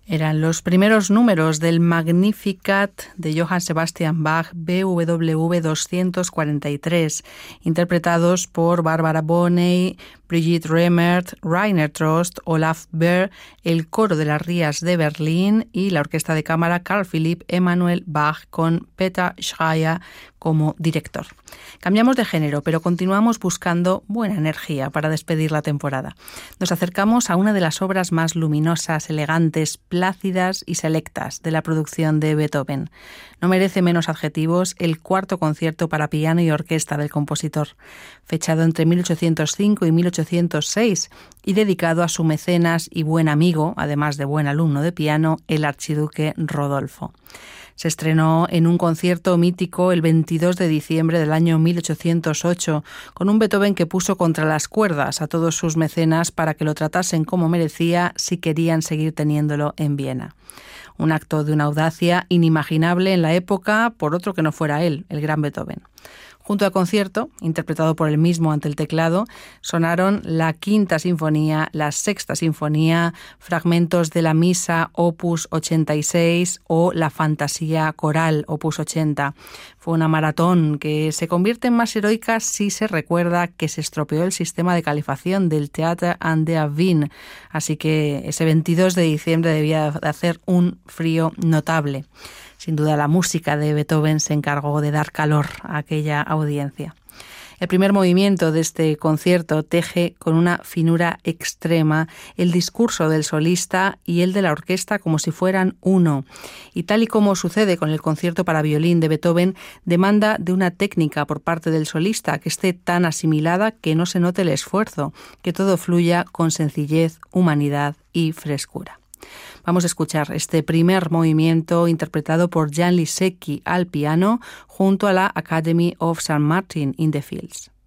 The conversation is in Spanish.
Eran los primeros números del Magnificat de Johann Sebastian Bach, BWV 243, interpretados por Barbara Bonney, Brigitte Remmert, Rainer Trost, Olaf Behr, el coro de las Rías de Berlín y la orquesta de cámara Carl Philipp Emanuel Bach con Peter Schreier como director. Cambiamos de género, pero continuamos buscando buena energía para despedir la temporada. Nos acercamos a una de las obras más luminosas, elegantes, plácidas y selectas de la producción de Beethoven. No merece menos adjetivos el cuarto concierto para piano y orquesta del compositor, fechado entre 1805 y 1806 y dedicado a su mecenas y buen amigo, además de buen alumno de piano, el archiduque Rodolfo. Se estrenó en un concierto mítico el 22 de diciembre del año 1808, con un Beethoven que puso contra las cuerdas a todos sus mecenas para que lo tratasen como merecía si querían seguir teniéndolo en Viena. Un acto de una audacia inimaginable en la época por otro que no fuera él, el gran Beethoven. Junto al concierto, interpretado por él mismo ante el teclado, sonaron la Quinta Sinfonía, la Sexta Sinfonía, fragmentos de la Misa Opus 86 o la Fantasía Coral Opus 80. Fue una maratón que se convierte en más heroica si se recuerda que se estropeó el sistema de calefacción del Theater an der Wien, así que ese 22 de diciembre debía de hacer un frío notable. Sin duda la música de Beethoven se encargó de dar calor a aquella audiencia. El primer movimiento de este concierto teje con una finura extrema el discurso del solista y el de la orquesta como si fueran uno. Y tal y como sucede con el concierto para violín de Beethoven, demanda de una técnica por parte del solista que esté tan asimilada que no se note el esfuerzo, que todo fluya con sencillez, humanidad y frescura. Vamos a escuchar este primer movimiento interpretado por Jan Lisecki al piano junto a la Academy of St. Martin in the Fields.